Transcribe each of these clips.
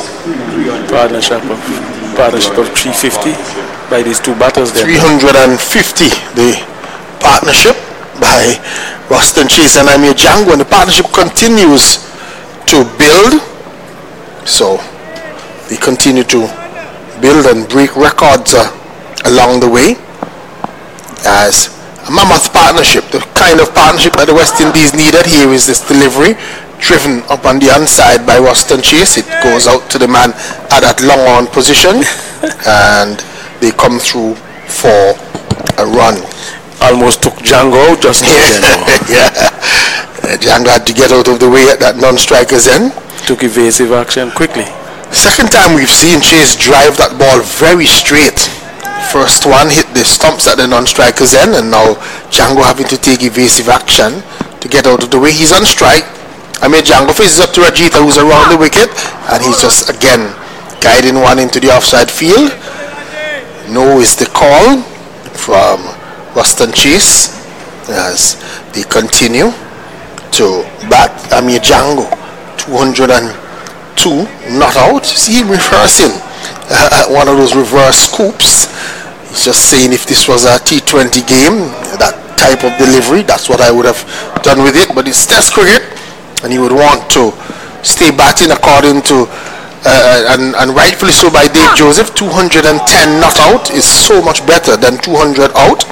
Partnership of 350 by these two batters there. 350, the partnership by Roston Chase and Amir Django, and the partnership continues to build. So they continue to build and break records along the way as a mammoth partnership, the kind of partnership that the West Indies needed. Here is this delivery driven up on the inside by Roston Chase. It goes out to the man at that long on position and they come through for a run. Almost took Django out just now. Yeah, Django had to get out of the way at that non-striker's end. Took evasive action quickly. Second time we've seen Chase drive that ball very straight. First one hit the stumps at the non-striker's end, and now Django having to take evasive action to get out of the way. He's on strike. Django faces up to Rajitha, who's around the wicket, and he's just again guiding one into the offside field. No is the call from Roston Chase as they continue to bat. Django, 202, not out. See him reversing one of those reverse scoops. He's just saying if this was a T20 game, that type of delivery, that's what I would have done with it. But it's Test cricket, and he would want to stay batting according to and rightfully so by Dave Joseph. 210 not out is so much better than 200 out.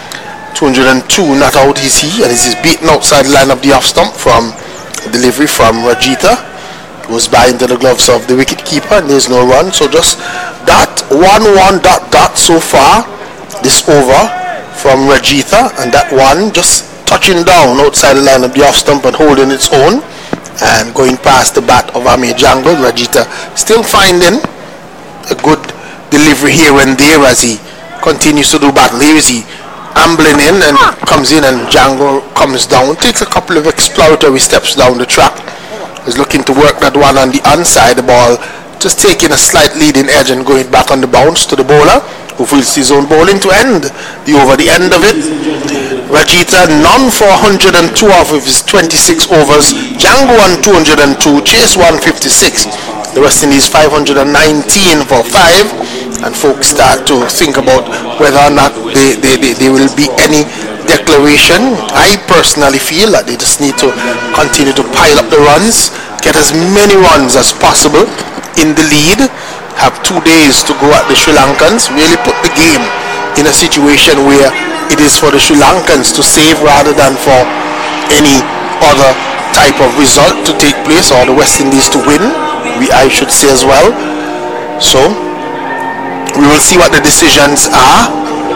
202 not out is he, and he's beaten outside the line of the off stump from delivery from Rajitha. Goes by into the gloves of the wicket keeper, and there's no run. So just that 1-1 dot so far this over from Rajitha, and that one just touching down outside the line of the off stump and holding its own and going past the bat of Amir Django. Rajitha still finding a good delivery here and there as he continues to do battle. Here is he ambling in and comes in, and Django comes down, takes a couple of exploratory steps down the track. He's looking to work that one on the inside. The ball just taking a slight leading edge and going back on the bounce to the bowler, who feels his own bowling to end the over. The end of it, Rajitha none for 102 off of his 26 overs. Django won 202, Chase 156. The West Indies 519 for 5, and folks start to think about whether or not there will be any declaration. I personally feel that they just need to continue to pile up the runs, get as many runs as possible in the lead, have 2 days to go at the Sri Lankans, really put the game in a situation where it is for the Sri Lankans to save rather than for any other type of result to take place, or the West Indies to win, I should say as well. So we will see what the decisions are.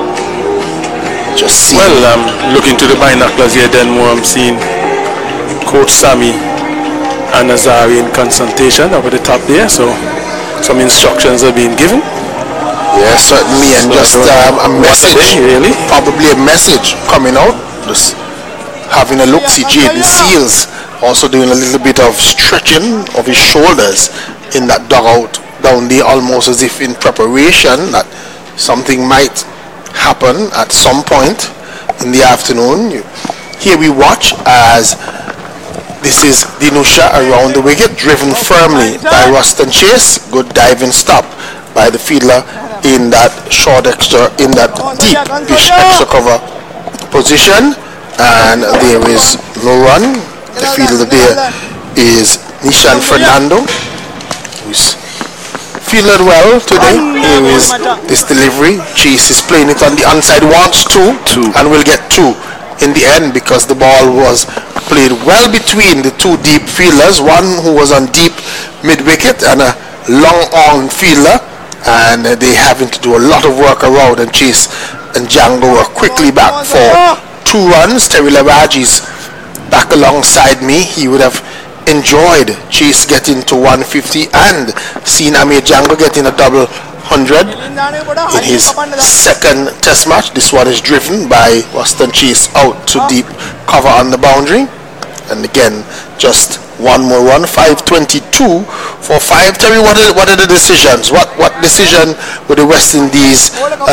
Just see. Well, looking to the binoculars here, then more I'm seeing Coach Sammy and Azari in consultation over the top there, so some instructions are being given. Yeah, certainly, and just a message, really? Probably a message coming out. Just having a look. See Jaden Seals also doing a little bit of stretching of his shoulders in that dugout down there, almost as if in preparation that something might happen at some point in the afternoon. Here we watch as this is Dinusha around the wicket, driven firmly by Roston Chase. Good diving stop by the fielder in that short extra, in that deep pitch extra cover position, and there is no run. The fielder there is Nishan Fernando, who's fielded well today. Here is this delivery. Chase is playing it on the onside, wants two, and will get 2 in the end because the ball was played well between the 2 deep fielders, one who was on deep mid-wicket and a long-arm fielder, and they having to do a lot of work around, and Chase and Django were quickly back for 2 runs. Terry Laraji's back alongside me. He would have enjoyed Chase getting to 150 and seen Amir Django getting a double 100 in his second test match. This one is driven by Roston Chase out to deep cover on the boundary, and again just one more run. 522 for 5. Terry, what are the decisions? What decision will the West Indies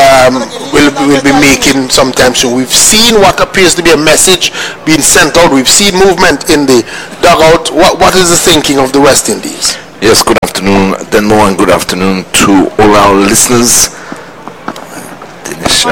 will be making sometime soon? We've seen what appears to be a message being sent out. We've seen movement in the dugout. What is the thinking of the West Indies? Yes, good afternoon Denmore, and good afternoon to all our listeners. Dinesh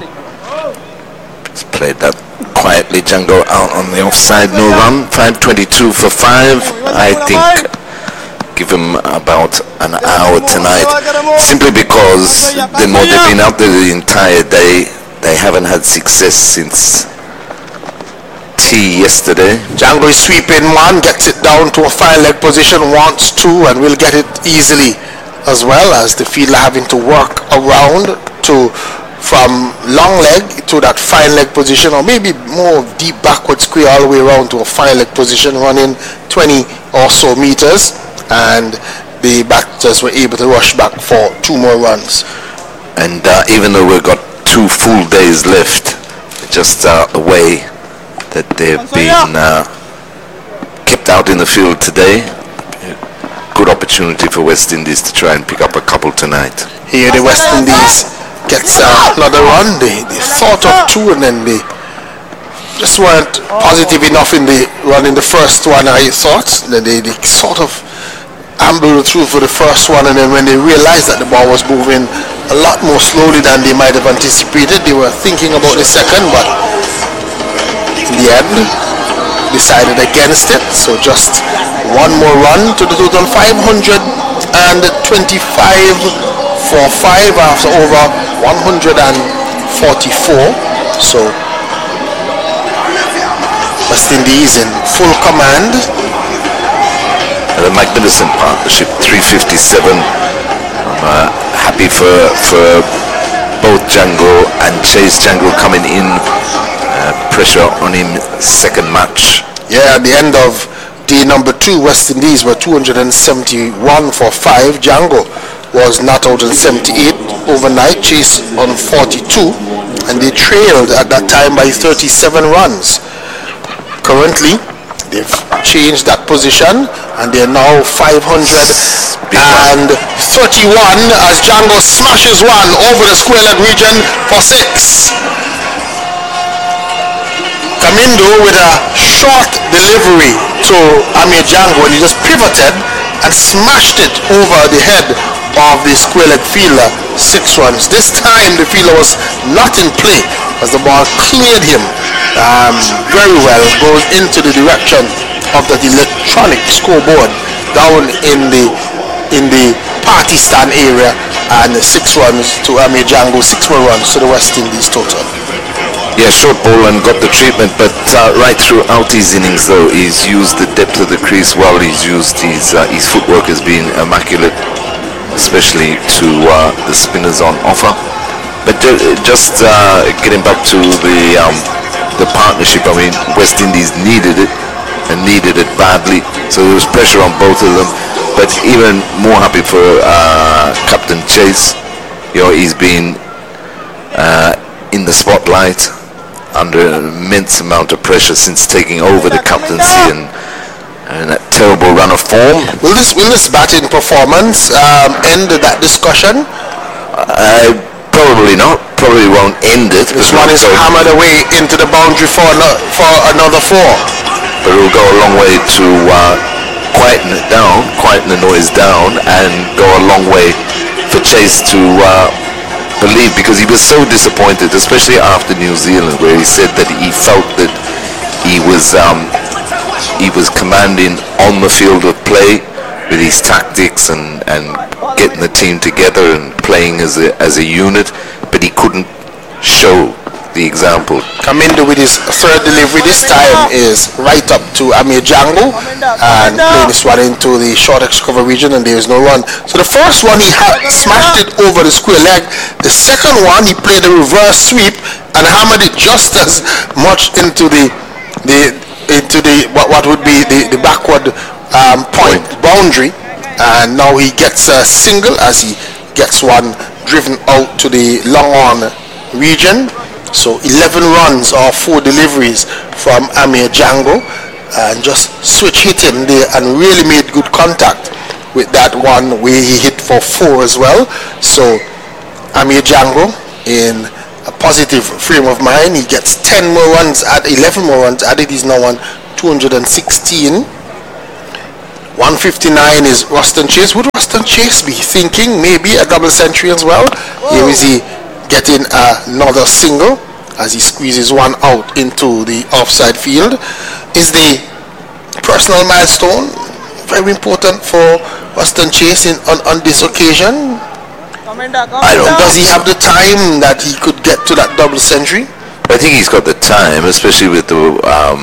just played that quietly. Django out on the offside, no run. 5:22 for 5. I think give him about an hour tonight, simply because Denmore, they've been out there the entire day. They haven't had success since yesterday. Django is sweeping one, gets it down to a fine leg position, wants two, and will get it easily, as well as the fielder having to work around to from long leg to that fine leg position, or maybe more deep backward square all the way around to a fine leg position, running 20 or so meters, and the batters were able to rush back for 2 more runs. And even though we've got 2 full days left, just the way that they've been kept out in the field today, good opportunity for West Indies to try and pick up a couple tonight. Here the West Indies gets another run. They thought of 2, and then they just weren't positive enough in the run in the first one, I thought. Then they sort of ambled through for the first one, and then when they realized that the ball was moving a lot more slowly than they might have anticipated, they were thinking about the second, but in the end decided against it. So just 1 more run to the total, 525 for 5 after over 144. So West Indies in full command. A magnificent partnership, 357. I'm happy for both Django and Chase. Django coming in, pressure on him, second match. Yeah, at the end of day number 2, West Indies were 271 for 5. Django was not out on 78 overnight, Chase on 42, and they trailed at that time by 37 runs. Currently, they've changed that position, and they're now 531 as Django smashes one over the square leg region for 6. Kamindo with a short delivery to Amir Django, and he just pivoted and smashed it over the head of the square leg fielder. 6 runs. This time the fielder was not in play as the ball cleared him very well, goes into the direction of the electronic scoreboard down in the party stand area, and 6 runs to Amir Django, 6 more runs to the West Indies total. Yeah, short ball and got the treatment, but right throughout his innings though, he's used the depth of the crease well. He's used his footwork has been immaculate, especially to the spinners on offer. But just getting back to the partnership, I mean, West Indies needed it, and needed it badly, so there was pressure on both of them. But even more happy for Captain Chase. You know, he's been in the spotlight under an immense amount of pressure since taking over the captaincy, and that terrible run of form. Will this batting performance end that discussion? Probably not. Probably won't end it. This one is hammered away into the boundary for another 4. But it will go a long way to quieten it down, quieten the noise down, and go a long way for Chase to believe, because he was so disappointed, especially after New Zealand, where he said that he felt that he was commanding on the field of play with his tactics and getting the team together and playing as a unit, but he couldn't show the example. Kamindo with his 3rd delivery this time is right up to Amir Django, and playing this one into the short X cover region, and there is no run. So the first one he smashed it over the square leg. The second one he played a reverse sweep and hammered it just as much into what would be the backward point boundary, and now he gets a single as he gets one driven out to the long on region. So 11 runs or 4 deliveries from Amir Django, and just switch hitting there and really made good contact with that one where he hit for 4 as well. So Amir Django in a positive frame of mind. He gets 11 more runs added. He's now on 216. 159 is Ruston Chase. Would Ruston Chase be thinking maybe a double century as well? Here is he getting another single as he squeezes one out into the offside field. Is the personal milestone very important for Ruston Chase on this occasion? I don't. Does he have the time that he could get to that double century? I think he's got the time, especially with the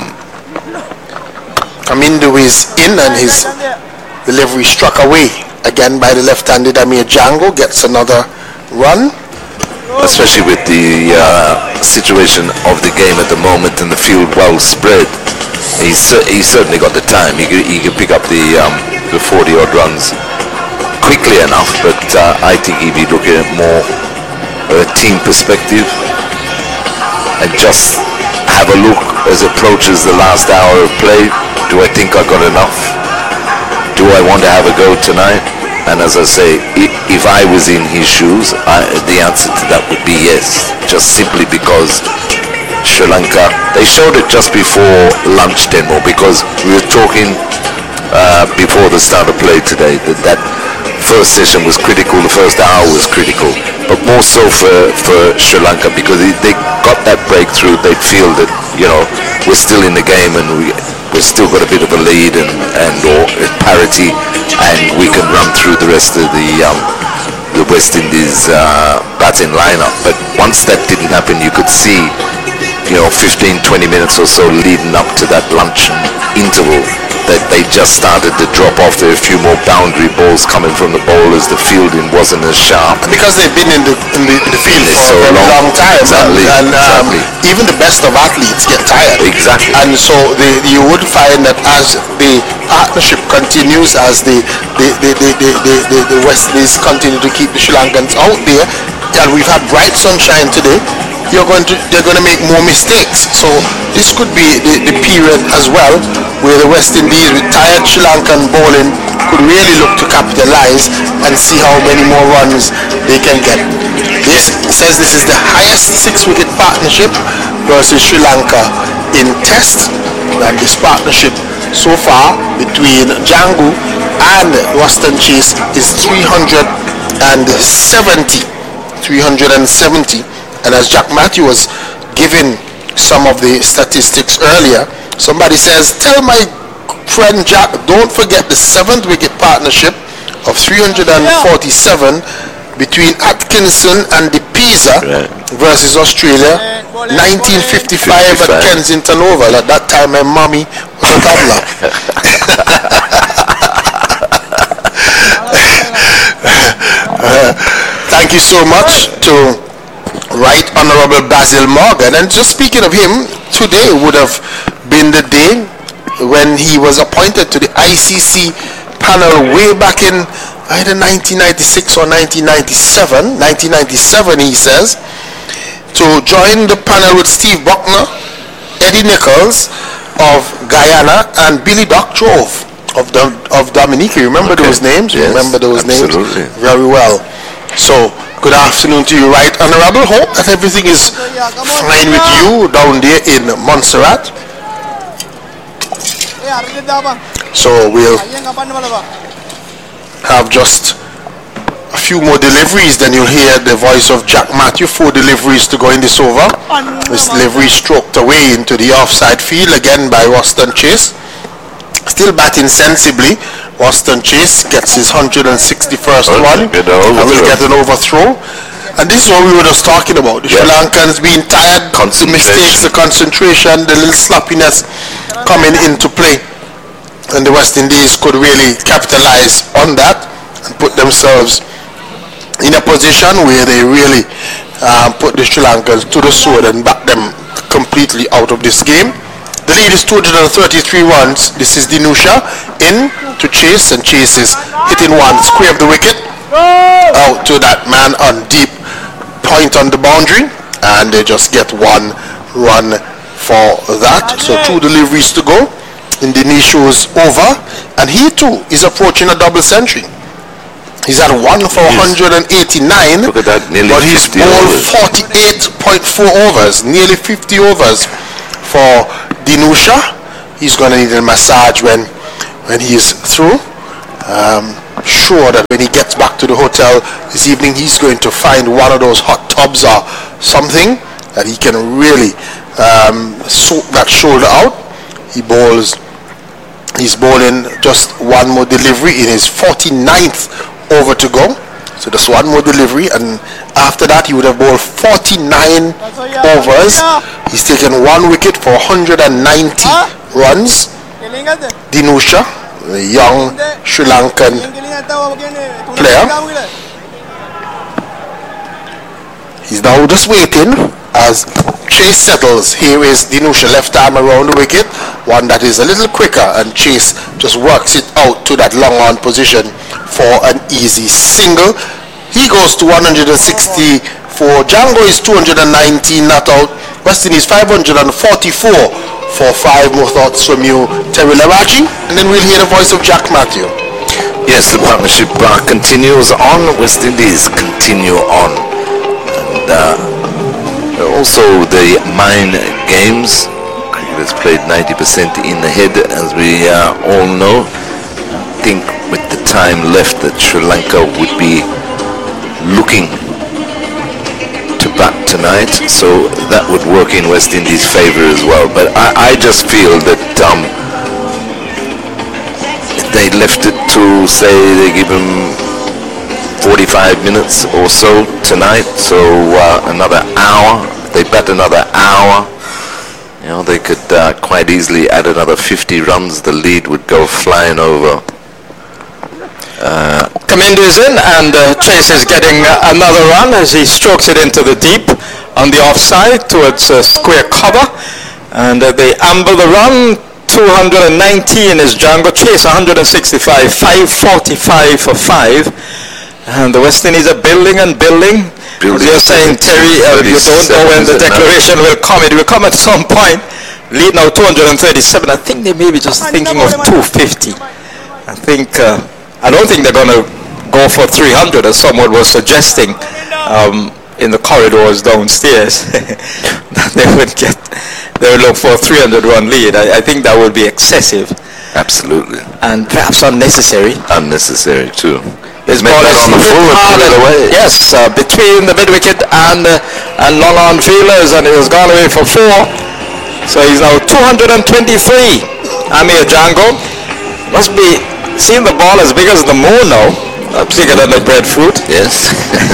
Amindu is in and his delivery struck away again by the left-handed Amir Django. Gets another run. especially with the situation of the game at the moment and the field well spread. He's certainly got the time. He could pick up the 40-odd runs quickly enough, but I think he'd be looking at more a team perspective and just have a look as approaches the last hour of play. Do I think I got enough? Do I want to have a go tonight? And as I say, if I was in his shoes, the answer to that would be yes, just simply because Sri Lanka, they showed it just before lunch, Denmo, because we were talking before the start of play today that first session was critical, the first hour was critical, but more so for Sri Lanka, because they got that breakthrough. They feel that, we're still in the game and we've still got a bit of a lead and or parity, and we can run through the rest of the West Indies batting lineup. But once that didn't happen, you could see 15-20 minutes or so leading up to that lunch interval, that they just started to drop off. There were a few more boundary balls coming from the bowlers. The fielding wasn't as sharp. Because they've been in the field for a very long time. Exactly. And exactly. Even the best of athletes get tired. Exactly. And so you would find that as the partnership continues, as the West Indies continue to keep the Sri Lankans out there, and we've had bright sunshine today, they're going to make more mistakes. So this could be the period as well where the West Indies with tired Sri Lankan bowling could really look to capitalize and see how many more runs they can get. This says this is the highest 6-wicket partnership versus Sri Lanka in Test, and this partnership so far between Django and Ruston Chase is 370. And as Jack Matthew was giving some of the statistics earlier, somebody says, tell my friend Jack, don't forget the 7th wicket partnership of 347 between Atkinson and De Pisa versus Australia, 1955 at Kensington Oval. At that time, my mommy was a toddler. Thank you so much to Right Honorable Basil Morgan. And just speaking of him, today would have been the day when he was appointed to the ICC panel way back in either 1996 or 1997. 1997, he says, to join the panel with Steve Buckner, Eddie Nichols of Guyana, and Billy Doctrove of Dominica. Remember those names? Yes, remember those absolutely. names very well. So, good afternoon to you, Right Honorable. Hope that everything is fine with you down there in Montserrat. So we'll have just a few more deliveries, then you'll hear the voice of Jack Matthew. 4 deliveries to go in this over. This delivery stroked away into the offside field again by Ruston Chase. Still batting sensibly. Ruston Chase gets his 161st one and will get an overthrow. And this is what we were just talking about. The Sri Lankans being tired, the mistakes, the concentration, the little sloppiness coming into play. And the West Indies could really capitalize on that and put themselves in a position where they really put the Sri Lankans to the sword and back them completely out of this game. The lead is 233 runs. This is Dinusha in to Chase, and Chase is hitting one square of the wicket out to that man on deep point on the boundary, and they just get 1 run for that. So 2 deliveries to go. Indonesia over, and he too is approaching a double century. He's at 1 for 189. Look at that, nearly but he's 50 bowled overs. 48.4 overs, nearly 50 overs for Dinusha. He's going to need a massage when when he is through. Sure that when he gets back to the hotel this evening, he's going to find one of those hot tubs or something that he can really soak that shoulder out. He's bowling just one more delivery in his 49th over to go. So just one more delivery, and after that he would have bowled 49 overs. He's taken 1 wicket for 190 runs. Dinusha, the young Sri Lankan player, he's now just waiting as Chase settles. Here is Dinusha, left arm around the wicket, one that is a little quicker, and Chase just works it out to that long on position for an easy single. He goes to 164. Django is 219 not out. West Indies 544 for 5 more thoughts from you, Terry Larachi, and then we'll hear the voice of Jack Matthew. Yes, the partnership continues on. West Indies continue on. And also the Mind Games. Cricket has played 90% in the head, as we all know. I think with the time left that Sri Lanka would be looking to bat tonight, so that would work in West Indies' favour as well. But I just feel that if they left it to, say, they give them 45 minutes or so tonight, so another hour, if they bat another hour, you know, they could quite easily add another 50 runs. The lead would go flying over. Kamindu is in, and Chase is getting another run as he strokes it into the deep on the offside towards square cover, and they amble the run. 219 is Django. Chase 165, 545 for 5, and the West Indies are building and building. As you're saying, Terry, you don't know when the declaration will come. It will come at some point. Lead now 237. I think they may be just thinking of 250. I don't think they're going to go for 300, as someone was suggesting in the corridors downstairs. That they would look for a 300-run lead. I think that would be excessive. Absolutely. And perhaps unnecessary. Unnecessary too. His ball is hard, yes, between the mid-wicket and long-on fielders, and it has gone away for 4. So he's now 223. Amir Django must be seeing the ball as big as the moon now. Bigger than the breadfruit. Yes.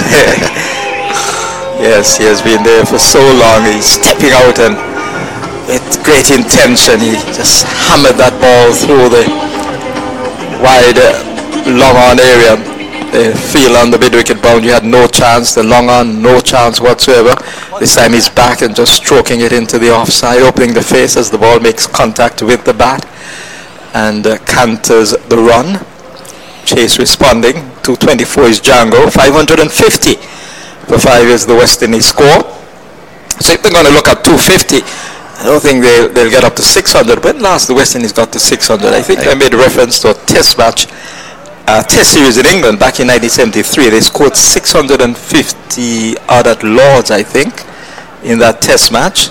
Yes, he has been there for so long. He's stepping out, and with great intention he just hammered that ball through the wide long on area. The field on the mid-wicket boundary had no chance. The long on, no chance whatsoever. This time he's back and just stroking it into the offside, opening the face as the ball makes contact with the bat and canters the run. Chase responding. 224 is Django. 550 for 5 is the West Indies score. So if they're going to look at 250, I don't think they'll get up to 600. When last the West Indies got to 600? I think I made reference to a test match, test series in England back in 1973. They scored 650 odd at Lords, I think, in that test match.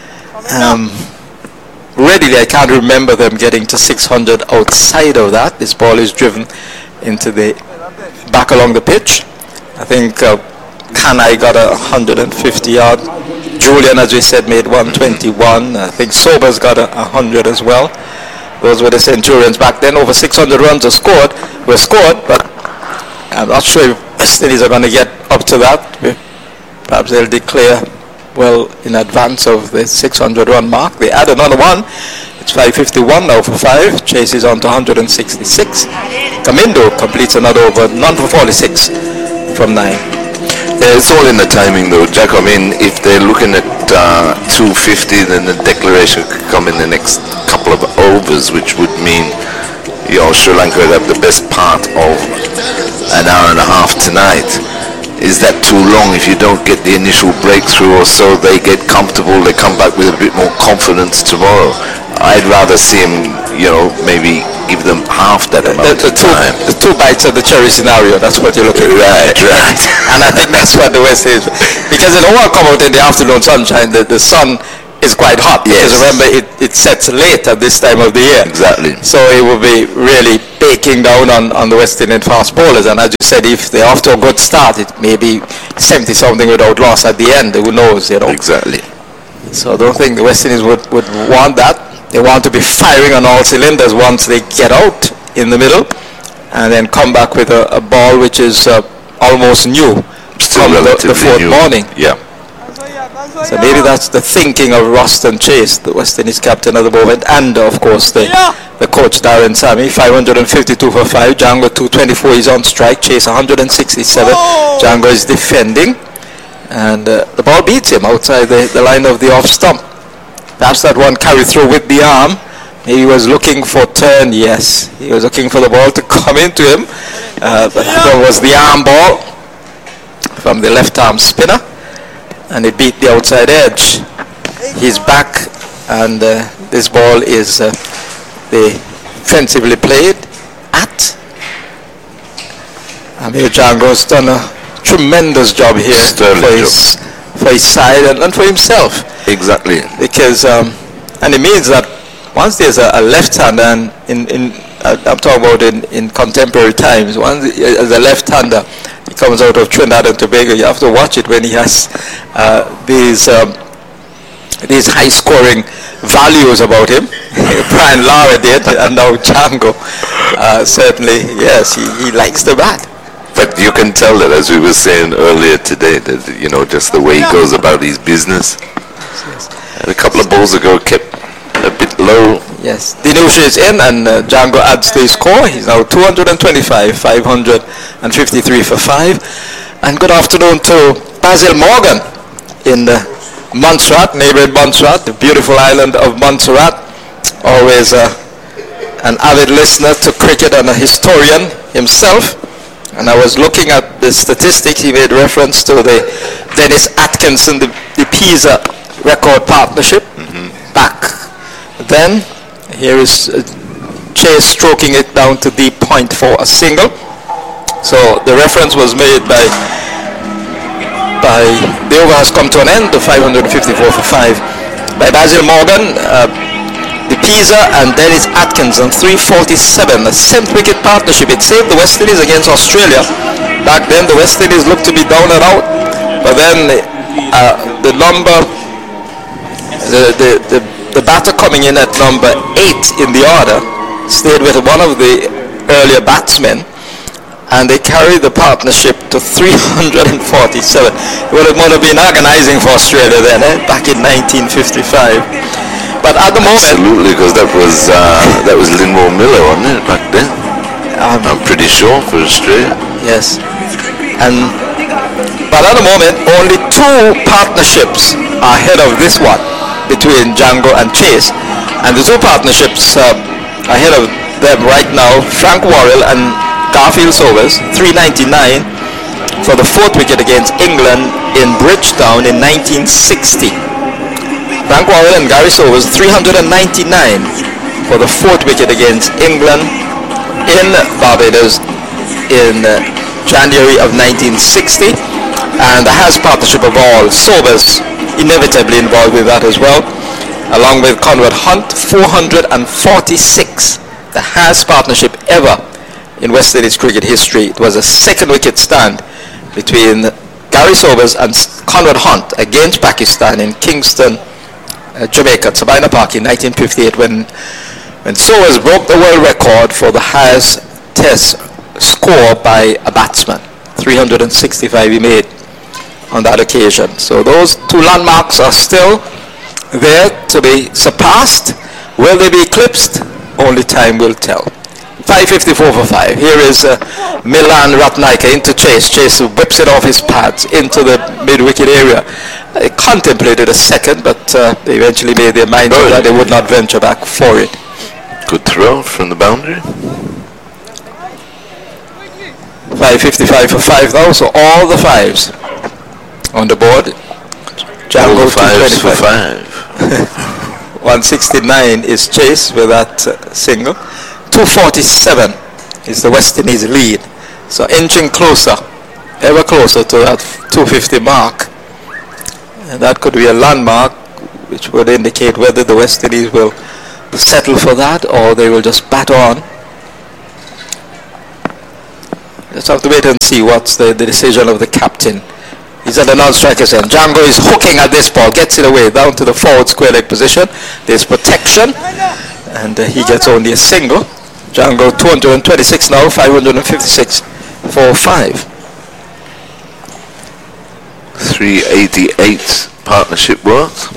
Readily, I can't remember them getting to 600 outside of that. This ball is driven into the back along the pitch. I think Kanai got 150 yard. Julian, as we said, made 121. I think Sobers got 100 as well. Those were the Centurions back then. Over 600 runs were scored, but I'm not sure if West Indies are going to get up to that. Perhaps they'll declare well in advance of the 600 run mark. They add another one. It's 551 now for 5. Chase is on to 166. Kamindu completes another over, none for 46 from 9. Yeah, it's all in the timing though, Jack. I mean, if they're looking at 250, then the declaration could come in the next couple of overs, which would mean, you know, Sri Lanka would have the best part of an hour and a half tonight. Is that too long? If you don't get the initial breakthrough or so, they get comfortable, they come back with a bit more confidence tomorrow. I'd rather see him, you know, maybe give them half that amount of time. The 2 bites of the cherry scenario, that's what you're looking at. Right. And I think that's what the West is. Because it won't come out in the afternoon sunshine. The sun is quite hot. Yes. Because remember, it sets late at this time of the year. Exactly. So it will be really baking down on the West Indian fast bowlers. And as you said, if they're off to a good start, it may be 70-something without loss at the end. Who knows, you know. Exactly. So I don't think the West Indies would want that. They want to be firing on all cylinders once they get out in the middle and then come back with a ball which is almost new. Still from relatively the fourth new. morning. Yeah. So maybe that's the thinking of Roston Chase, the West Indies captain at the moment, and of course the coach Darren Sammy. 552 for 5. Django 224 is on strike. Chase 167. Django is defending, and the ball beats him outside the line of the off stump. Perhaps that one carried through with the arm. Maybe he was looking for turn. Yes, he was looking for the ball to come into him. But that was the arm ball from the left arm spinner, and it beat the outside edge. He's back, and this ball is defensively played at. Amir Django's done a tremendous job here for his side and for himself. Exactly. Because and it means that once there's a left-hander, and I'm talking about in contemporary times, once as a left-hander he comes out of Trinidad and Tobago, you have to watch it when he has these high-scoring values about him. Brian Lara did, and now Django. Certainly, yes, he likes the bat. But you can tell that, as we were saying earlier today, that, you know, just the way he goes about his business. And a couple of balls ago kept a bit low. Yes, Dinusha is in, and Django adds to his score. He's now 225, 553 for 5. And good afternoon to Basil Morgan in Montserrat, neighboring Montserrat, the beautiful island of Montserrat. Always an avid listener to cricket and a historian himself. And I was looking at the statistics. He made reference to the Dennis Atkinson, the Pisa record partnership back then. Here is Chase stroking it down to deep point for a single. So the reference was made by the over has come to an end, the 554 for 5 by Basil Morgan, the Pisa and Dennis Atkinson, 347, a 7th wicket partnership. It saved the West Indies against Australia. Back then the West Indies looked to be down and out, but then the number, the batter coming in at number 8 in the order stayed with one of the earlier batsmen, and they carried the partnership to 347. It would have been agonizing for Australia then, back in 1955. But at the moment, absolutely, because that was Linmore Miller, wasn't it, back then? I'm pretty sure, for Australia. Yes. But at the moment, only 2 partnerships are ahead of this one between Django and Chase, and the 2 partnerships ahead of them right now, Frank Worrell and Garfield Sobers, 399 for the 4th wicket against England in Bridgetown in 1960. Frank Worrell and Gary Sobers, 399 for the 4th wicket against England in Barbados in January of 1960. And the Haas partnership of all, Sobers inevitably involved with that as well, along with Conrad Hunt, 446. The Haas partnership ever in West Indies cricket history. It was a 2nd wicket stand between Gary Sobers and Conrad Hunt against Pakistan in Kingston, Jamaica, Sabina Park in 1958, when Sobers broke the world record for the highest test score by a batsman. 365 he made on that occasion. So those 2 landmarks are still there to be surpassed. Will they be eclipsed? Only time will tell. 554 for 5. Here is Milan Ratnaika into Chase. Chase whips it off his pads into the mid-wicket area. They contemplated a second, but they eventually made their mind up that they would not venture back for it. Good throw from the boundary. 555 for 5 now, so all the 5s on the board. Django, 5s for 5. 169 is Chase with that single. 247 is the West Indies lead. So inching closer, ever closer to that 250 mark. And that could be a landmark which would indicate whether the West Indies will settle for that or they will just bat on. Let's have to wait and see what's the decision of the captain. He's at the non-striker's end. Django is hooking at this ball, gets it away down to the forward square leg position. There's protection, and he gets only a single. Django 226 now, 556 for 5. 388 partnership worth.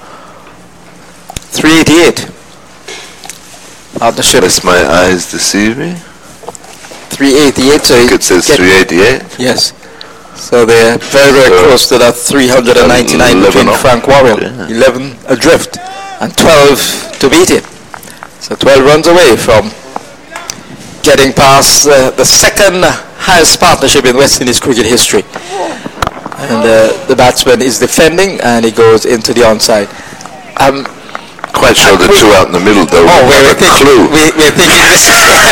388 partnership. Unless my eyes deceive me. 388. So it says 388. Yes. So they're very, very close to that 399 between Frank Worrell. Yeah. 11 adrift and 12 to beat it. So 12 runs away from getting past the second highest partnership in West Indies cricket history. And the batsman is defending and he goes into the onside. Quite sure the two out in the middle though. Oh, we're thinking this.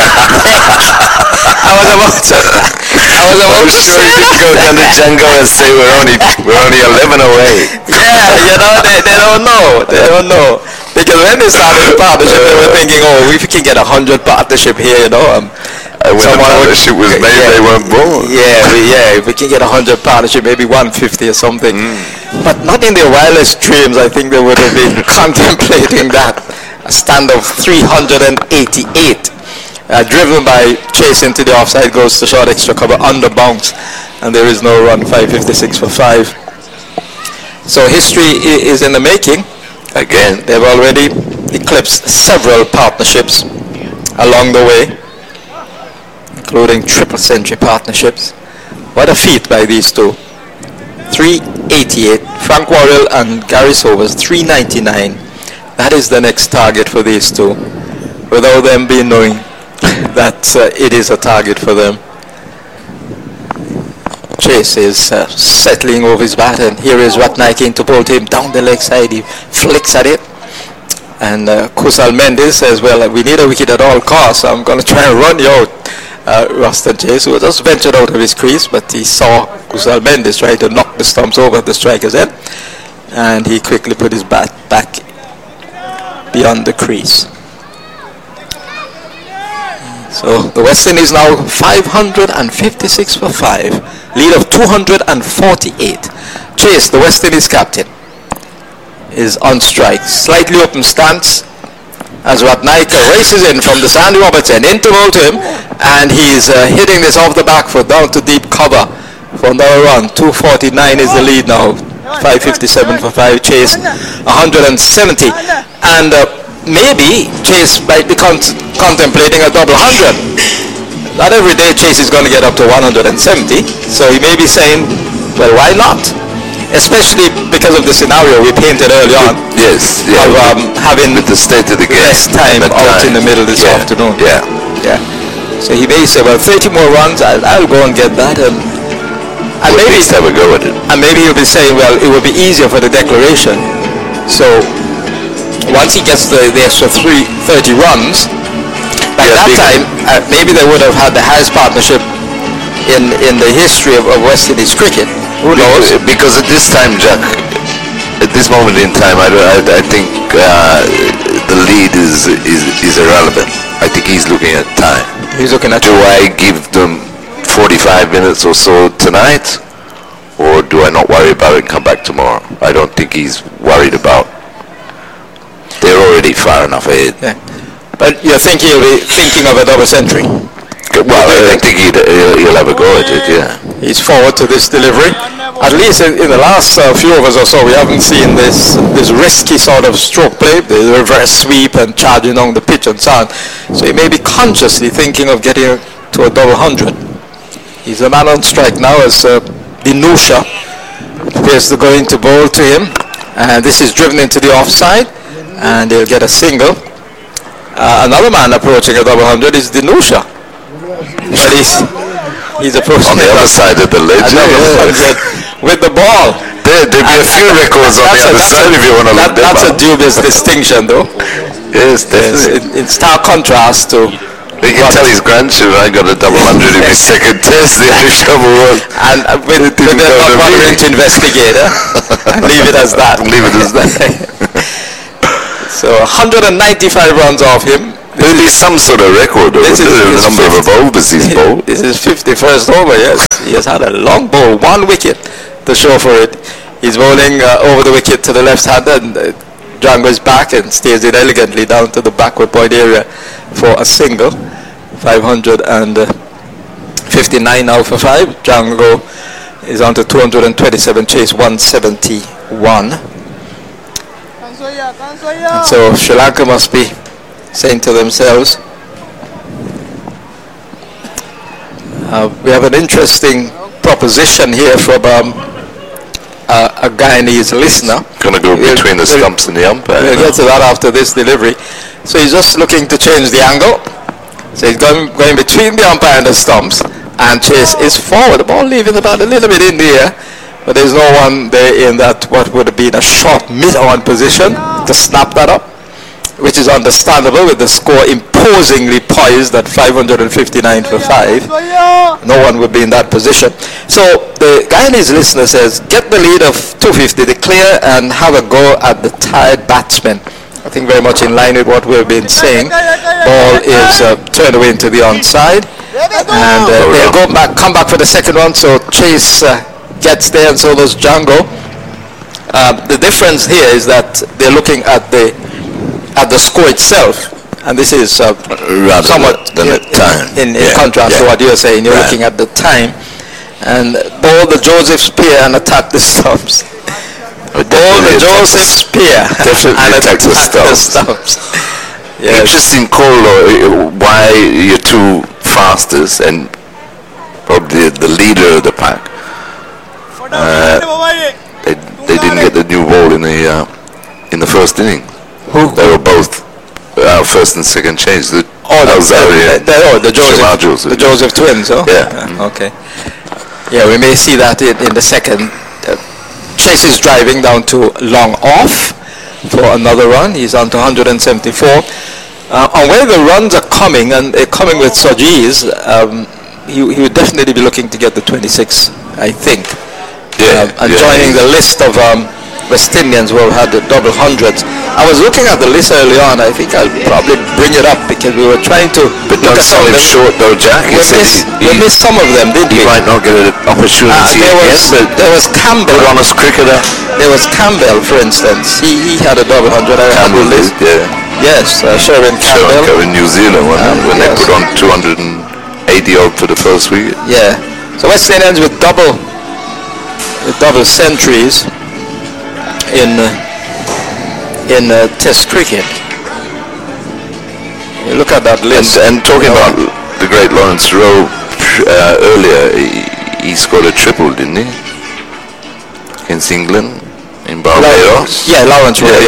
I was about to sure he didn't go down to Django and say we're only 11 away. Yeah, they don't know. Because when they started the partnership, they were thinking, oh, if we can get 100 partnership here, when the partnership was made, they weren't born. Yeah, if we can get 100 partnership, maybe 150 or something. But not in their wildest dreams, I think they would have been contemplating that. A stand of 388. Driven by Chase into the offside, goes to short extra cover under bounce, and there is no run. 556 for 5. So history is in the making. Again, they've already eclipsed several partnerships along the way, including triple century partnerships. What a feat by these two. 388. Frank Worrell and Gary Sobers 399. That is the next target for these two, without them being knowing that it is a target for them. Chase is settling over his bat, and here is Ratnaike to bolt him down the leg side. He flicks at it, and Kusal Mendes says, well, we need a wicket at all costs, so I'm going to try and run you out. Ruston Chase, who just ventured out of his crease, but he saw Kusal Mendes try to knock the stumps over at the striker's end, and he quickly put his bat back beyond the crease. So the West Indies now 556 for 5, lead of 248. Chase, the West Indies captain, is on strike, slightly open stance as Ratnaike races in from the Sandy Roberts end into bowl to him, and he's hitting this off the back foot down to deep cover for another run. 249 is the lead now. 557 for 5. Chase 170, and maybe Chase might be contemplating a double 100. Not every day Chase is going to get up to 170, so he may be saying, well, why not? Especially because of the scenario we painted early on. Yes, of having with the state of the game, less time out in the middle this afternoon. Yeah. So he may say, well, 30 more runs, I'll go and get that, and maybe at least have a go at it. And maybe he'll be saying, well, it will be easier for the declaration. So once he gets the extra 30 runs, by that time, maybe they would have had the highest partnership in the history of West Indies cricket. Who knows? Because at this time, Jack, at this moment in time, I think the lead is irrelevant. I think he's looking at time. He's looking at. Do I give them 45 minutes or so tonight, or do I not worry about it and come back tomorrow? I don't think he's worried about. They're already far enough ahead. Yeah. But you think he'll be thinking of a double century? Well, I think he'll have a go at it, yeah. He's forward to this delivery. At least in the last few overs or so, we haven't seen this risky sort of stroke play, the reverse sweep and charging along the pitch and so on. So he may be consciously thinking of getting to a double 100. He's a man on strike now as Dinusha appears to go into bowl to him. And this is driven into the offside, and he'll get a single. Another man approaching a double 100 is Dinusha. But he's approaching on the other side of the ledge with the ball. There'll be a few records on the other side if you want to look them up. That's a dubious distinction, though. Yes, definitely. In stark contrast to He can tell his grandchildren, I got a double 100 in my second test, the Irish double one. And with the not bothering to investigate, and leave it as that. Leave it as that. So 195 runs off him. There'll be some sort of record of the number of overs he's bowled. This is 51st over, yes. He has had a long bowl, 1 wicket to show for it. He's bowling over the wicket to the left-hander, and Django is back and stays it elegantly down to the backward point area for a single. 559 now for 5. Django is on to 227, chase 171. And so Sri Lanka must be saying to themselves, we have an interesting proposition here from a Guyanese listener. Going to go between the stumps and the umpire. We'll get to that after this delivery. So he's just looking to change the angle. So he's going between the umpire and the stumps, and chase is forward. The ball leaving about a little bit in the air, but there's no one there in that what would have been a short mid-on position to snap that up, which is understandable with the score imposingly poised at 559 for 5. No one would be in that position. So the Guyanese listener says, get the lead of 250, declare and have a go at the tired batsman. I think very much in line with what we've been saying. Ball is turned away into the onside, and they'll come back for the second one. So Chase gets there, and so does Django. The difference here is that they're looking at the score itself, and this is rather somewhat than the time. In contrast to what you're saying. You're looking at the time, and bowl the Joseph Spear and attack the stumps. Bowl the Joseph Spear and attack the stumps. Yes. Interesting call, though, why your two fastest and probably the leader of the pack. They didn't get the new ball in the first inning. Who? They were both first and second change. The Joseph twins. Oh? Yeah. Okay. Yeah, we may see that in the second. Chase is driving down to long off for another run. He's on to 174. On where the runs are coming, and they're coming with such ease, he would definitely be looking to get the 26, I think. Joining the list of West Indians who have had the double hundreds. I was looking at the list early on. I think I'll probably bring it up because we were trying to look at some of them. Short though, Jack. We missed some of them, didn't we? He might not get an opportunity there was Campbell. Good honest cricketer. There was Campbell, for instance. He had a double hundred. Campbell did, yeah. Yes, Sherwin Campbell. In New Zealand when they put on 280 odd for the first wicket. Yeah. So West Indians with double centuries in Test cricket. You look at that list. And talking about the great Lawrence Rowe earlier, he scored a triple, didn't he? Against England in Barbados. Lawrence Rowe.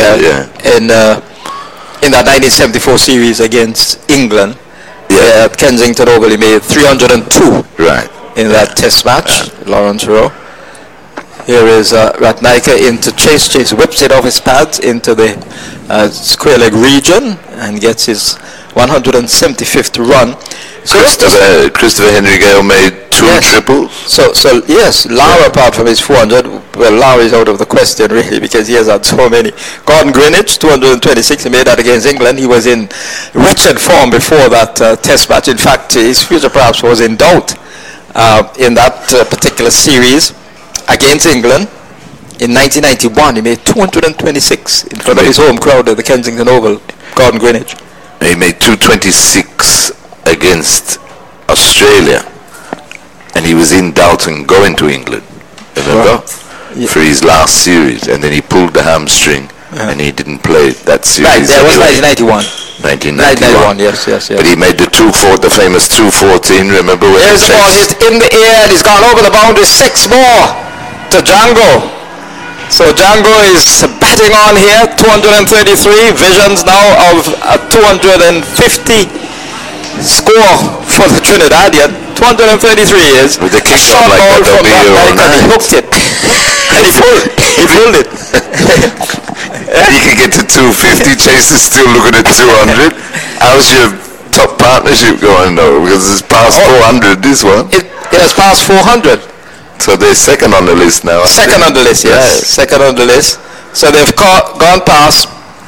In that 1974 series against England, at Kensington Oval, he made 302. Right. In that Test match, Lawrence Rowe. Here is Ratnaika into Chase. Chase whips it off his pads into the square leg region and gets his 175th run. So Christopher Henry Gale made two triples. So yes, Lara, apart from his 400, well, Lara is out of the question really because he has had so many. Gordon Greenwich, 226, he made that against England. He was in wretched form before that Test match. In fact, his future perhaps was in doubt in that particular series. Against England in 1991, he made 226 in front of his home crowd at the Kensington Oval, Gordon Greenwich. He made 226 against Australia, and he was in doubt and going to England, remember, for his last series, and then he pulled the hamstring, and he didn't play that series. Right, that was 1991. 1991, yes. But he made the the famous 214, remember? There's the ball hit in the air, and he's gone over the boundary, 6 more. To Django. So Django is batting on here, 233. Visions now of a 250 score for the Trinidadian. 233 is with the a short ball from Ratnaika, and he hooked it. And he pulled it. He can get to 250. Chase is still looking at 200. How's your top partnership going though, because it's past 400 this one. It has passed 400. So they're second on the list now. Second on the list, yes. Second on the list. So they've gone past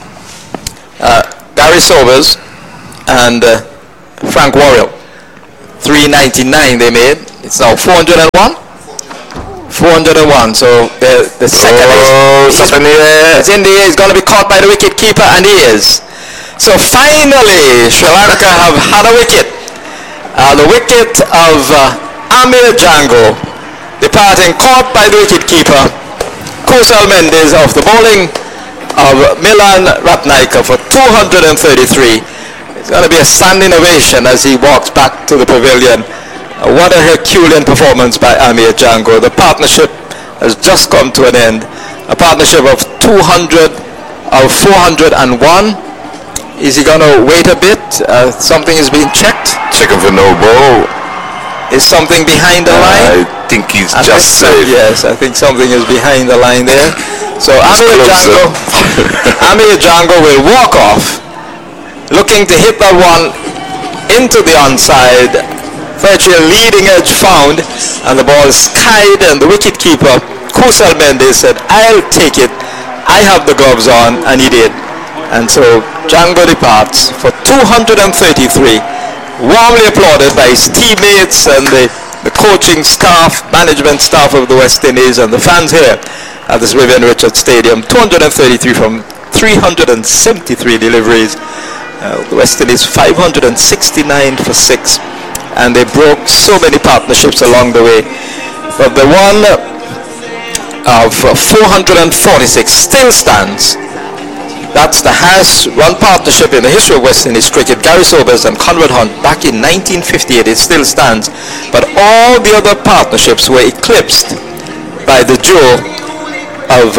Gary Sobers and Frank Warrior. 399 they made. It's now 401. 401. So the second is in the air. It's in the air. He's going to be caught by the wicket keeper, and he is. So finally, Sri Lanka have had a wicket. The wicket of Amir Django, departing, caught by the wicket keeper Kusal Mendis of the bowling of Milan Ratnaika for 233. It's going to be a standing ovation as he walks back to the pavilion. What a Herculean performance by Amir Django. The partnership has just come to an end. A partnership of 401. Is he going to wait a bit? Something is being checked. Checking for no ball. Is something behind the line? I think he's just safe. Yes, I think something is behind the line there. So Amir Django will walk off, looking to hit that one into the onside. Virtually a leading edge found, and the ball skied, and the wicket keeper Kusal Mendis said, "I'll take it. I have the gloves on," and he did. And so Django departs for 233, warmly applauded by his teammates and the coaching staff, management staff of the West Indies, and the fans here at this Vivian Richards Stadium. 233 from 373 deliveries. The West Indies 569 for 6, and they broke so many partnerships along the way. But the one of 446 still stands. That's the highest run partnership in the history of West Indies cricket. Gary Sobers and Conrad Hunt back in 1958. It still stands. But all the other partnerships were eclipsed by the duo of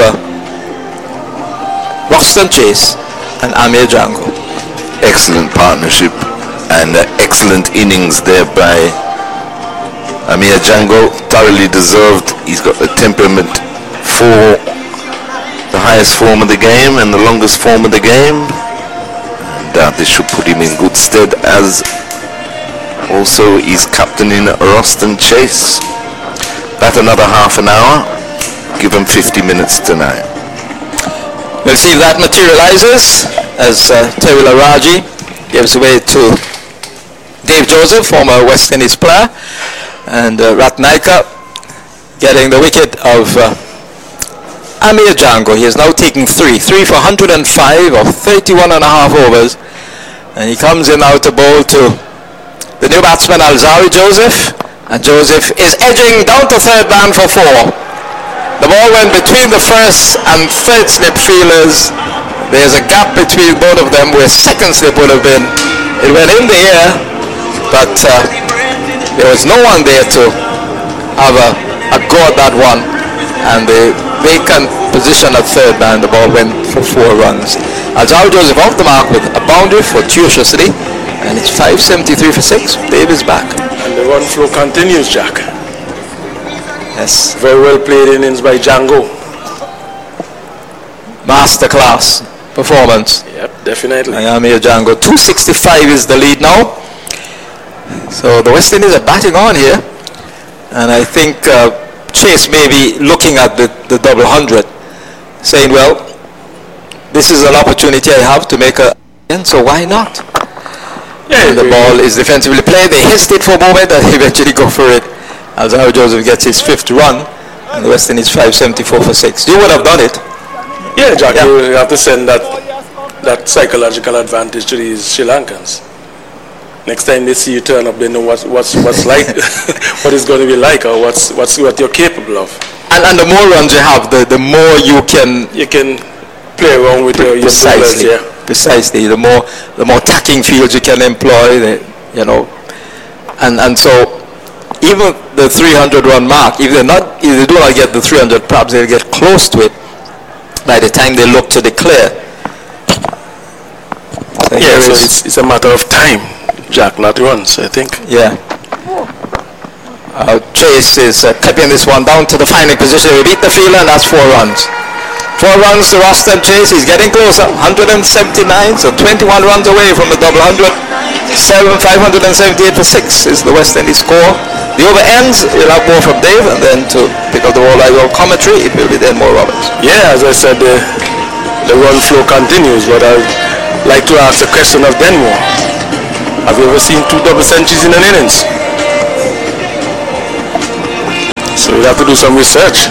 Roston Chase and Amir Django. Excellent partnership and excellent innings there by Amir Django. Thoroughly deserved. He's got the temperament for the highest form of the game and the longest form of the game, and this should put him in good stead, as also he's captaining Roston Chase. That another half an hour, give him 50 minutes tonight. We'll see if that materializes as Tewila Raji gives way to Dave Joseph, former West Indies player, and Ratnaika getting the wicket of Amir Django. He is now taking 3 for 105 of 31.5 overs, and he comes in now to bowl to the new batsman Alzari Joseph, and Joseph is edging down to third man for 4. The ball went between the first and third slip fielders. There's a gap between both of them where second slip would have been. It went in the air, but there was no one there to have a go at that one, and the vacant position at third man, the ball went for 4 runs. Alzari Joseph off the mark with a boundary fortuitously, and it's 573 for 6. Dave is back. And the run flow continues, Jack. Yes. Very well played innings by Django. Masterclass performance. Yep, definitely. Amir Django. 265 is the lead now. So the West Indies are batting on here, and I think Chase may be looking at the double 100, saying, well, this is an opportunity I have to make a end, so why not? Yeah, and the ball is defensively played. They hesitate for a moment and eventually go for it. Alzari Joseph gets his 5th run, and the West Indies 574 for 6. You would have done it. Yeah, Jack, yeah. You have to send that psychological advantage to these Sri Lankans. Next time they see you turn up, they know what's like, what it's going to be like, or what you're capable of. And the more runs you have, the more you can play around with your bowlers, yeah. Precisely. The more tacking fields you can employ, and so even the 300 run mark, if they do not get the 300, perhaps they'll get close to it by the time they look to declare. So yeah, so it's a matter of time, Jack, not runs, I think. Yeah. Chase is clipping this one down to the finding position. We beat the fielder, and that's 4 runs. 4 runs to Roston Chase. He's getting closer. 179, so 21 runs away from the double 100. 578 for 6 is the West Indies score. The over ends, we'll have more from Dave, and then to pick up the whole live commentary, it will be then more Roberts. Yeah, as I said, the run flow continues, but I'd like to ask a question of Denmore. Have you ever seen 2 double centuries in an innings? So we'll have to do some research.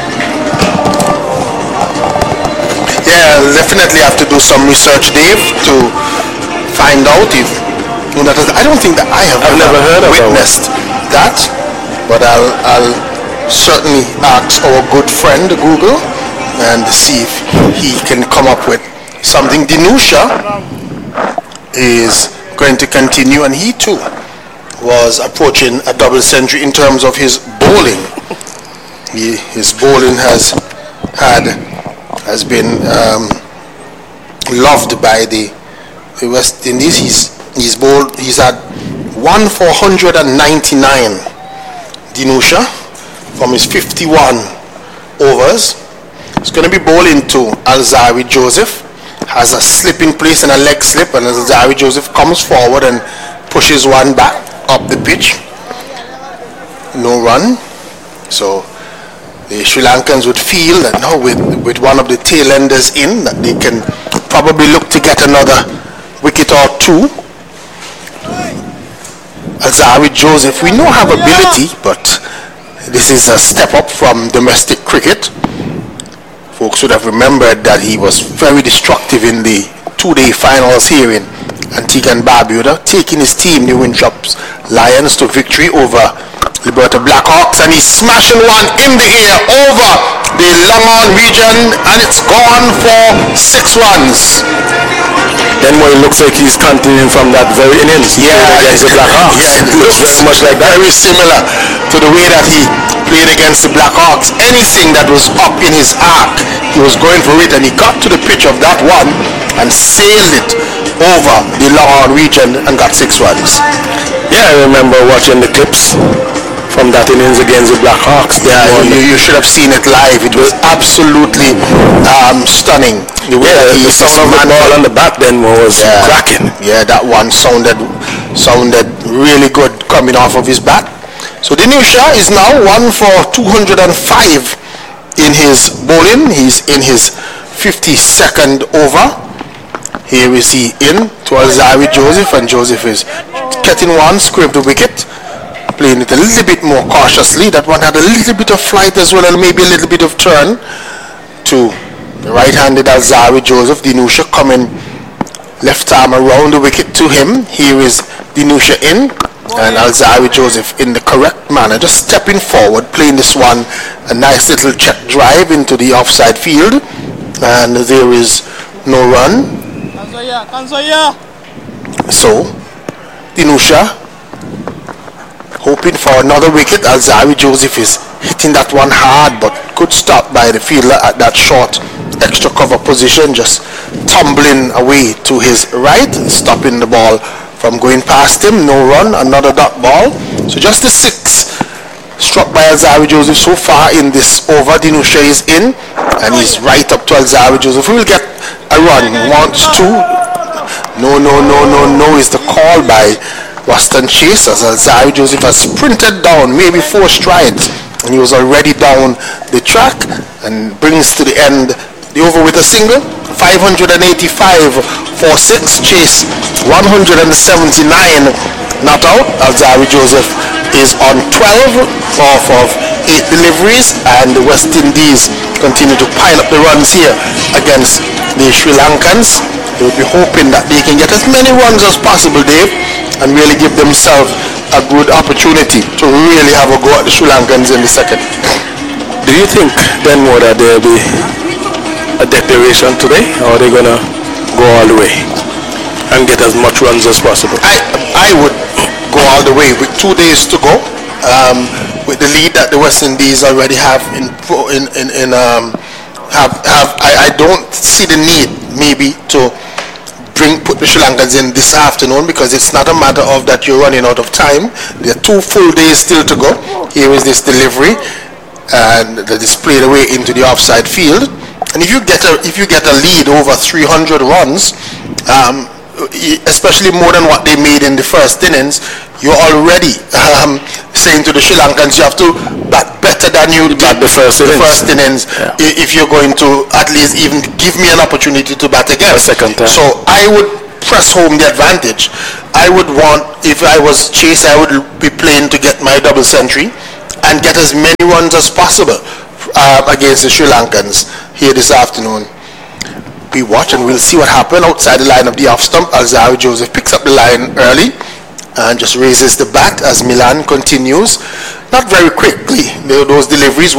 Yeah, I'll definitely have to do some research, Dave, to find out if I don't think that I've never heard of witnessed that, but I'll certainly ask our good friend Google and see if he can come up with something. Dinusha is going to continue, and he too was approaching a double century in terms of his bowling. His bowling has been loved by the West Indies. He's had 1,499 Dinusha from his 51 overs. He's going to be bowling to Alzarri Joseph. Has a slip in place and a leg slip, and Alzarri Joseph comes forward and pushes one back up the pitch. No run. So the Sri Lankans would feel that now with one of the tail enders in, that they can probably look to get another wicket or two. Alzarri Joseph, we know have ability, but this is a step up from domestic cricket. Folks would have remembered that he was very destructive in the 2-day finals here in Antigua and Barbuda, taking his team, the Winthrops Lions, to victory over Liberta Blackhawks, and he's smashing one in the air over the Long-On region, and it's gone for 6 runs. Then it looks like he's continuing from that very innings. Against the Blackhawks. Yeah, it looks very much like that. Very similar to the way that he played against the Blackhawks. Anything that was up in his arc, he was going for it, and he got to the pitch of that one and sailed it over the Long-On region and got 6 runs. Yeah, I remember watching the clips from that innings against the Blackhawks. Yeah, you should have seen it live. It was absolutely stunning. The way that the sound of the ball on the bat then was cracking. Yeah, that one sounded really good coming off of his bat. So Dinusha is now 1 for 205 in his bowling. He's in his 52nd over. Here is he in to Alzarri Joseph, and Joseph is getting one, scraped the wicket, playing it a little bit more cautiously. That one had a little bit of flight as well, and maybe a little bit of turn to the right-handed Alzarri Joseph. Dinusha coming left arm around the wicket to him. Here is Dinusha in, and Alzarri Joseph in the correct manner, just stepping forward, playing this one a nice little check drive into the offside field, and there is no run. So Dinusha hoping for another wicket. Alzarri Joseph is hitting that one hard, but good stop by the fielder at that short extra cover position, just tumbling away to his right, stopping the ball from going past him. No run, another dot ball. So just the 6 struck by Alzarri Joseph so far in this over. Dinusha is in, and he's right up to Alzarri Joseph. We will get a run. Wants to. No is the call by Waston Chase, as Alzarri Joseph has sprinted down maybe 4 strides, and he was already down the track, and brings to the end the over with a single. 585 for 6. Chase 179 not out. Alzarri Joseph is on 12 off of 8 deliveries, and the West Indies continue to pile up the runs here against the Sri Lankans. They will be hoping that they can get as many runs as possible, Dave, and really give themselves a good opportunity to really have a go at the Sri Lankans in the second. Do you think then that there will be a declaration today, or are they going to go all the way and get as much runs as possible? I would go all the way with 2 days to go, with the lead that the West Indies already have I don't see the need maybe to put the Sri Lankans in this afternoon, because it's not a matter of that you're running out of time. There are 2 full days still to go. Here is this delivery, and that is played away into the offside field. And if you get a lead over 300 runs, especially more than what they made in the first innings, you're already saying to the Sri Lankans you have to bat better than you did the first innings if you're going to at least even give me an opportunity to bat again. A second time. So I would press home the advantage. I would want, if I was Chase, I would be playing to get my double century and get as many runs as possible against the Sri Lankans here this afternoon. We watch and we'll see what happened outside the line of the off stump. Alzarri Joseph picks up the line early and just raises the bat as Milan continues. Not very quickly, those deliveries,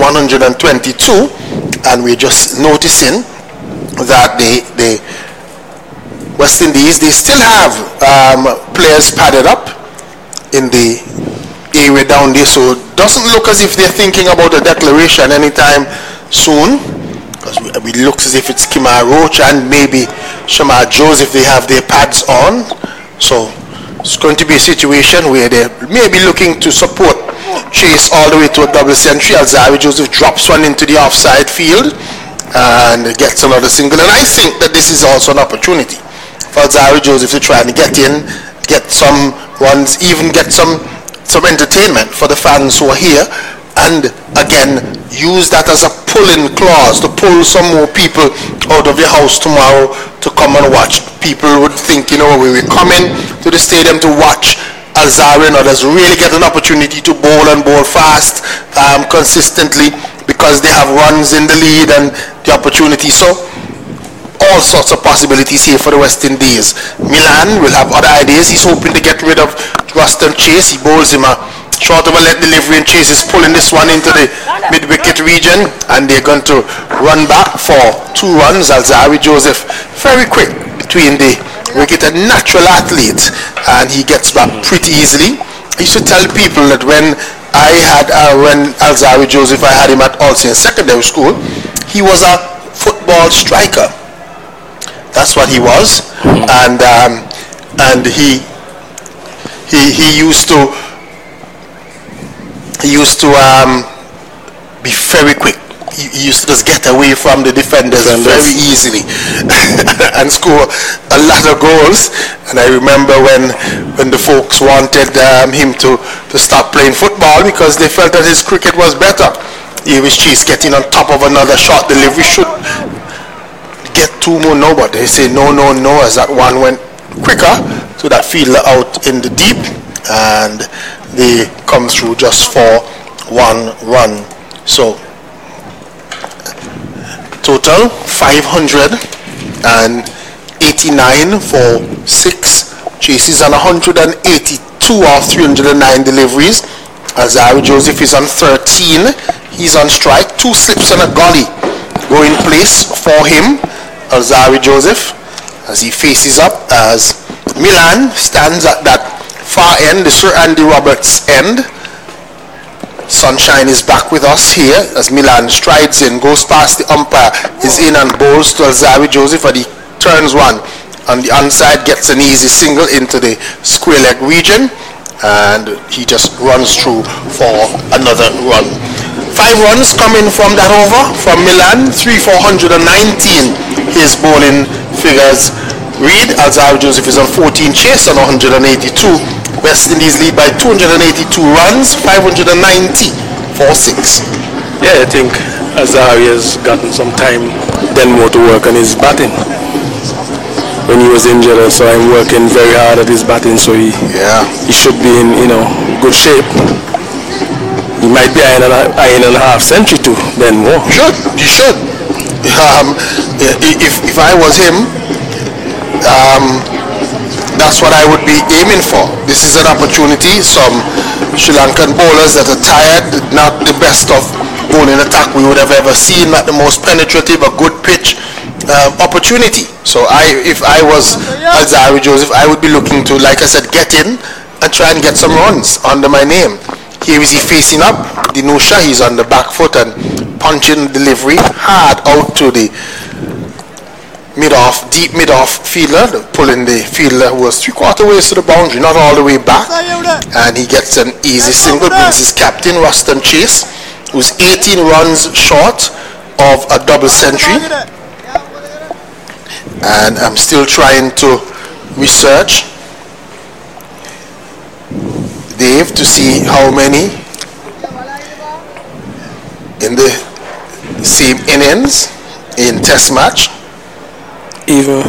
122, and we're just noticing that the West Indies, they still have players padded up in the area down there, so it doesn't look as if they're thinking about a declaration anytime soon. It looks as if it's Kemar Roach and maybe Shamar Joseph, they have their pads on. So it's going to be a situation where they may be looking to support Chase all the way to a double century. Alzarri Joseph drops one into the offside field and gets another single. And I think that this is also an opportunity for Alzarri Joseph to try and get in, get some runs, even get some entertainment for the fans who are here. And again, use that as a pulling clause to pull some more people out of your house tomorrow to come and watch. People would think, we were coming to the stadium to watch Alzarri and others really get an opportunity to bowl and bowl fast consistently because they have runs in the lead and the opportunity. So all sorts of possibilities here for the West Indies. Milan will have other ideas. He's hoping to get rid of Ruston Chase. He bowls him a short of a leg delivery and Chase is pulling this one into the mid-wicket region and they're going to run back for 2 runs. Alzarri Joseph very quick between the wicket, a natural athlete, and he gets back pretty easily. I used to tell people that when Alzarri Joseph, I had him at Alston Secondary School, he was a football striker. That's what he was, and he used to be very quick. He used to just get away from the defenders very easily and score a lot of goals. And I remember when the folks wanted him to stop playing football because they felt that his cricket was better. He was Chase getting on top of another shot delivery should get 2 more. No, but they say no as that one went quicker to that fielder out in the deep, and they come through just for 1 run. So total 589 for 6 chases and 182 of 309 deliveries. Alzarri Joseph is on 13. He's on strike. 2 slips and a gully go in place for him. Alzarri Joseph, as he faces up as Milan stands at that far end, the Sir Andy Roberts end. Sunshine is back with us here as Milan strides in, goes past the umpire, is in and bowls to Alzarri Joseph, and he turns one on the onside, gets an easy single into the square leg region, and he just runs through for another run. 5 runs coming from that over from Milan, 3/419 his bowling figures read. Alzarri Joseph is on 14 chase on 182. West Indies lead by 282 runs, 590 for 6. Yeah, I think Alzarri has gotten some time then more to work on his batting. When he was injured, I saw him working very hard at his batting, so he should be in good shape. He might be eyeing a half century too, then more. He should. If I was him, that's what I would be aiming for. This is an opportunity. Some Sri Lankan bowlers that are tired, not the best of bowling attack we would have ever seen, not the most penetrative, a good pitch opportunity. So if I was Alzarri Joseph, I would be looking to, like I said, get in and try and get some runs under my name. Here is he facing up. Dinusha, he's on the back foot and punching delivery hard out to the deep mid-off fielder, pulling the fielder who was 3/4 ways to the boundary, not all the way back, and he gets an easy single, brings his captain Ruston Chase, who's 18 runs short of a double century. And I'm still trying to research, Dave, to see how many in the same innings in test match. Even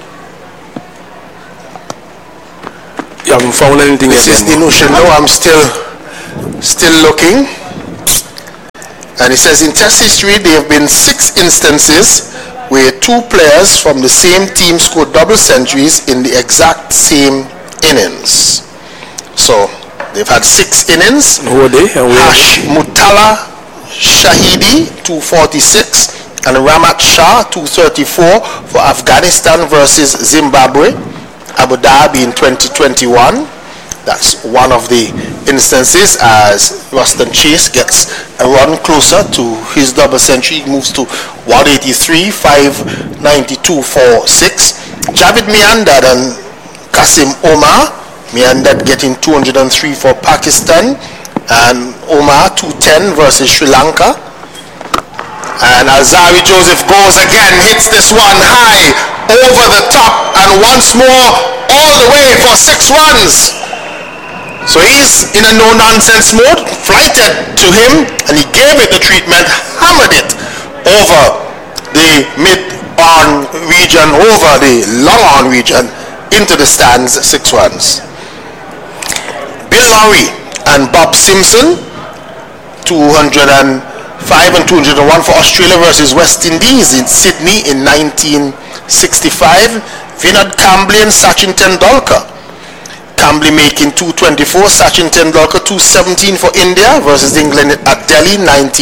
you haven't found anything this yet. This is the notion. No, I'm still looking. And it says in test history there have been 6 instances where 2 players from the same team scored double centuries in the exact same innings. So they've had 6 innings. Who are they? Mutala Shahidi 246 and Ramat Shah 234 for Afghanistan versus Zimbabwe, Abu Dhabi in 2021. That's one of the instances as Ruston Chase gets a run closer to his double century. He moves to 183, 592 for 6. Javid Miandad and Kasim Omar. Miandad getting 203 for Pakistan and Omar 210 versus Sri Lanka. And Alzarri Joseph goes again, hits this one high over the top and once more all the way for 6 runs. So he's in a no-nonsense mode, flighted to him, and he gave it the treatment, hammered it over the mid-on region, over the long-on region, into the stands, 6 runs. Bill Lowry and Bob Simpson, 205 and 201 for Australia versus West Indies in Sydney in 1965. Vinod Kambli and Sachin Tendulkar. Kambli making 224, Sachin Tendulkar 217 for India versus England at Delhi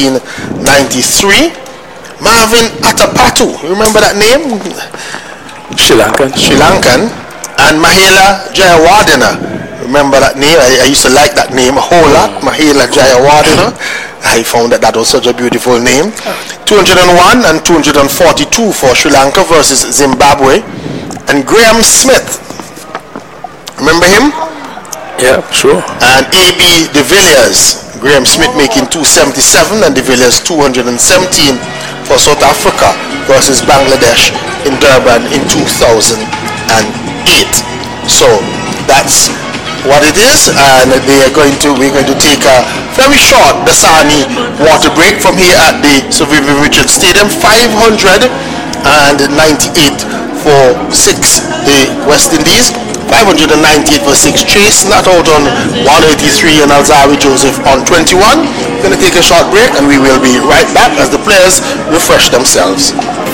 1993. Marvin Atapattu, you remember that name? Sri Lankan. And Mahela Jayawardena, remember that name? I used to like that name a whole lot. Mahela Jayawardena. I found that was such a beautiful name. 201 and 242 for Sri Lanka versus Zimbabwe. And Graham Smith, remember him? Yeah, sure. And A.B. de Villiers. Graham Smith making 277 and de Villiers 217 for South Africa versus Bangladesh in Durban in 2008. So that's what it is, and we're going to take a very short Dasani water break from here at the Sir Vivian Richards Stadium. 598 for 6 the West Indies, 598 for 6 Chase, not out on 183 and Alzarri Joseph on 21. We're going to take a short break and we will be right back as the players refresh themselves.